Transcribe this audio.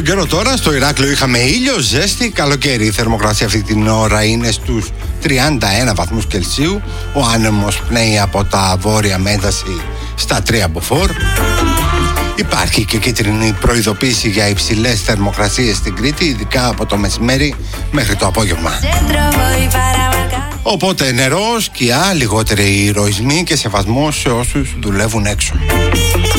Στον καιρό τώρα, στο Ηράκλειο είχαμε ήλιο, ζέστη, καλοκαίρι. Η θερμοκρασία αυτή την ώρα είναι στους 31 βαθμούς Κελσίου. Ο άνεμος πνέει από τα βόρεια με ένταση στα 3 μποφόρ. Υπάρχει και κίτρινη προειδοποίηση για υψηλές θερμοκρασίες στην Κρήτη, ειδικά από το μεσημέρι μέχρι το απόγευμα. Οπότε νερό, σκιά, λιγότεροι ηρωισμοί και σεβασμός σε όσους δουλεύουν έξω.